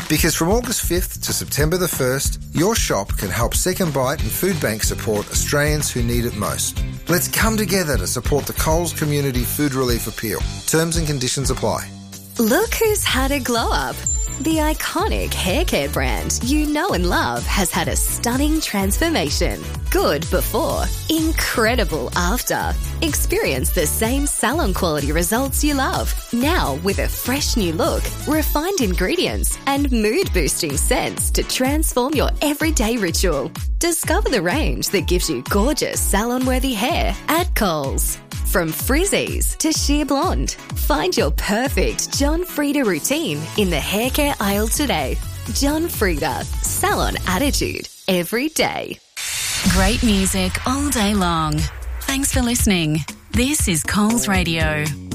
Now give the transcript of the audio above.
Because from August 5th to September the 1st, your shop can help Second Bite and Food Bank support Australians who need it most. Let's come together to support the Coles Community Food Relief Appeal. Terms and conditions apply. Look who's had a glow up. The iconic hair care brand you know and love has had a stunning transformation. Good before, incredible after. Experience the same salon quality results you love. Now with a fresh new look, refined ingredients and mood boosting scents to transform your everyday ritual. Discover the range that gives you gorgeous salon-worthy hair at Coles. From frizzies to sheer blonde, find your perfect John Frieda routine in the hair care aisle today. John Frieda, salon attitude every day. Great music all day long. Thanks for listening. This is Coles Radio.